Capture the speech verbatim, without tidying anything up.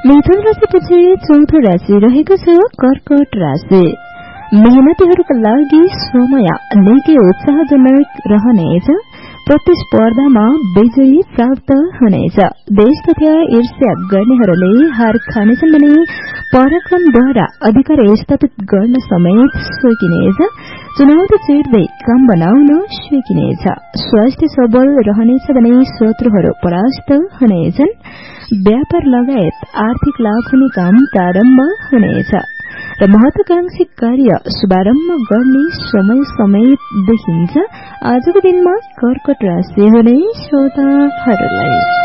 मिथुन राशिपछि चौथो राशि रहेको छ कर्कट राशि। मेहनतीहरूका लागि समय निकै उत्साहजनक रहनेछ। प्रतिस्पर्धामा विजयी प्राप्त हुनेछ। देश तथा ईर्ष्या गर्नेहरूले हार खानेछन् भने पराक्रमद्वारा अधिकार स्थापित गर्न समेत सकिनेछ। चुनौती चिर्दै काम बनाउन सकिनेछ। स्वास्थ्य सबल रहनेछ भने शत्रुहरू परास्त हुनेछन्। व्यापार लगायत आर्थिक लाभ हुने काम प्रारम्भ हुनेछ र महत्वाकांक्षी कार्य शुभारम्भ गर्ने समय समेत देखिन्छ। आजको दिनमा कर्कट राशि हुने श्रोताहरूलाई